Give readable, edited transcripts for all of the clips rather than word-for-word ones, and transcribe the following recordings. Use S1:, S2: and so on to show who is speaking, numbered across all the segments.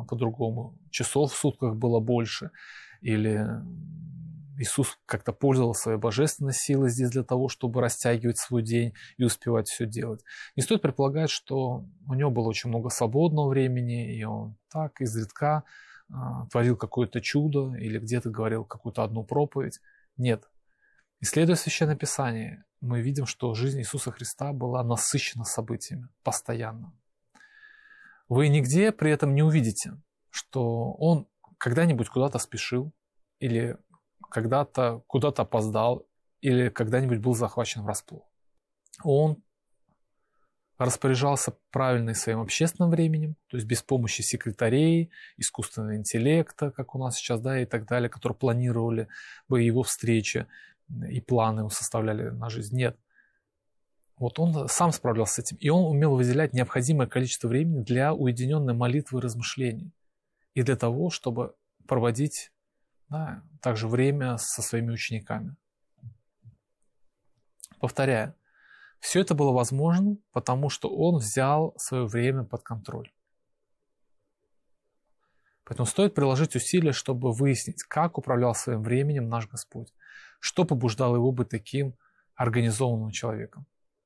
S1: по-другому, часов в сутках было больше, или Иисус как-то пользовался своей божественной силой здесь для того, чтобы растягивать свой день и успевать все делать. Не стоит предполагать, что у него было очень много свободного времени, и он так изредка творил какое-то чудо или где-то говорил какую-то одну проповедь. Нет. Исследуя Священное Писание, мы видим, что жизнь Иисуса Христа была насыщена событиями постоянно. Вы нигде при этом не увидите, что он когда-нибудь куда-то спешил, или когда-то куда-то опоздал, или когда-нибудь был захвачен врасплох. Он распоряжался правильно своим общественным временем, то есть без помощи секретарей, искусственного интеллекта, как у нас сейчас, да, и так далее, которые планировали бы его встречи и планы составляли на жизнь. Нет. Вот он сам справлялся с этим, и он умел выделять необходимое количество времени для уединенной молитвы и размышлений, и для того, чтобы проводить, да, также время со своими учениками. Повторяю, все это было возможно, потому что он взял свое время под контроль. Поэтому стоит приложить усилия, чтобы выяснить, как управлял своим временем наш Господь, что побуждало его быть таким организованным человеком.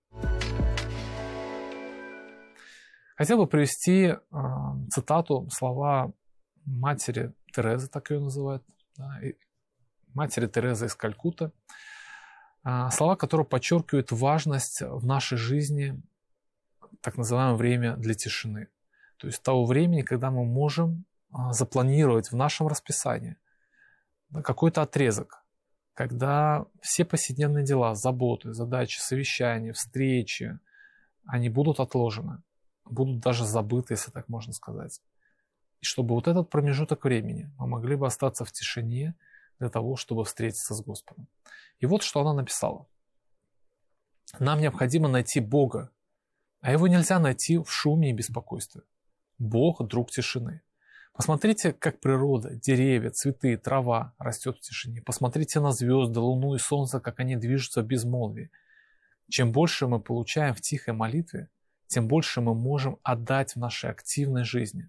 S1: Хотел бы привести цитату, слова матери Терезы, так ее называют, да, матери Терезы из Калькутты, слова, которые подчеркивают важность в нашей жизни, так называемое время для тишины. То есть того времени, когда мы можем запланировать в нашем расписании какой-то отрезок, когда все повседневные дела, заботы, задачи, совещания, встречи, они будут отложены, будут даже забыты, если так можно сказать. И чтобы вот этот промежуток времени мы могли бы остаться в тишине для того, чтобы встретиться с Господом. И вот что она написала. Нам необходимо найти Бога, а его нельзя найти в шуме и беспокойстве. Бог – друг тишины. Посмотрите, как природа, деревья, цветы, трава растет в тишине. Посмотрите на звезды, луну и солнце, как они движутся в безмолвии. Чем больше мы получаем в тихой молитве, тем больше мы можем отдать в нашей активной жизни.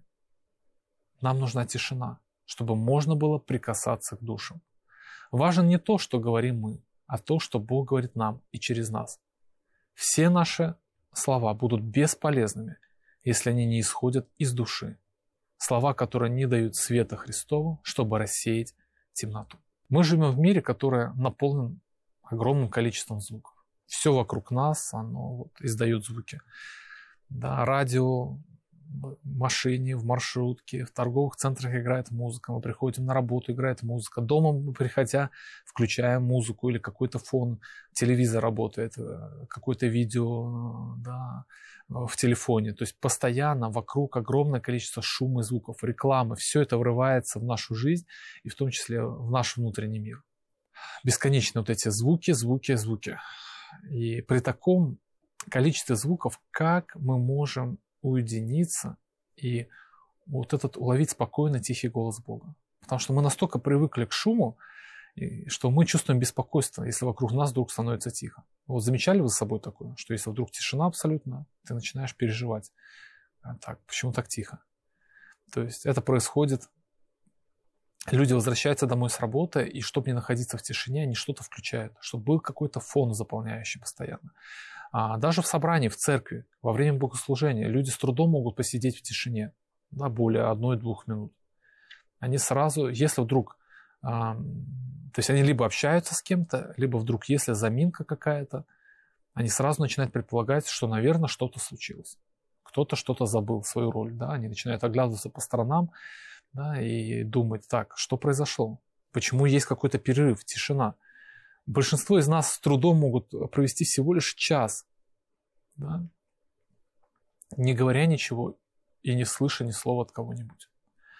S1: Нам нужна тишина, чтобы можно было прикасаться к душам. Важно не то, что говорим мы, а то, что Бог говорит нам и через нас. Все наши слова будут бесполезными, если они не исходят из души. Слова, которые не дают света Христову, чтобы рассеять темноту. Мы живем в мире, который наполнен огромным количеством звуков. Все вокруг нас, оно издает звуки. Да, радио, в машине, в маршрутке, в торговых центрах играет музыка, мы приходим на работу, играет музыка. Дома мы, приходя, включаем музыку или какой-то фон, телевизор работает, какое-то видео, да, в телефоне. То есть постоянно вокруг огромное количество шума и звуков, рекламы. Все это врывается в нашу жизнь и в том числе в наш внутренний мир. Бесконечно вот эти звуки, звуки, звуки. И при таком количестве звуков, как мы можем уединиться и вот этот уловить спокойный тихий голос Бога. Потому что мы настолько привыкли к шуму, что мы чувствуем беспокойство, если вокруг нас вдруг становится тихо. Вот замечали вы за собой такое, что если вдруг тишина абсолютно, ты начинаешь переживать. Так, почему так тихо? То есть это происходит, люди возвращаются домой с работы, и чтобы не находиться в тишине, они что-то включают, чтобы был какой-то фон заполняющий постоянно. Даже в собрании, в церкви, во время богослужения люди с трудом могут посидеть в тишине, да, более 1-2 минут. Они сразу, если вдруг, то есть они либо общаются с кем-то, либо вдруг, если заминка какая-то, они сразу начинают предполагать, что, наверное, что-то случилось. Кто-то что-то забыл, свою роль, да, они начинают оглядываться по сторонам, да, и думать, так, что произошло? Почему есть какой-то перерыв, тишина? Большинство из нас с трудом могут провести всего лишь час, да, не говоря ничего и не слыша ни слова от кого-нибудь.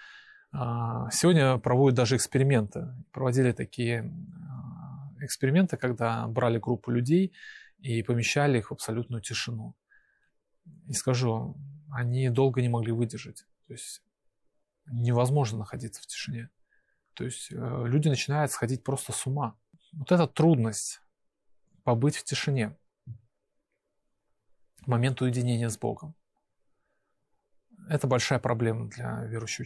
S1: Сегодня проводят даже эксперименты. Проводили такие эксперименты, когда брали группу людей и помещали их в абсолютную тишину. И скажу, они долго не могли выдержать. То есть невозможно находиться в тишине. То есть люди начинают сходить просто с ума. Вот эта трудность побыть в тишине в момент уединения с Богом. Это большая проблема для верующего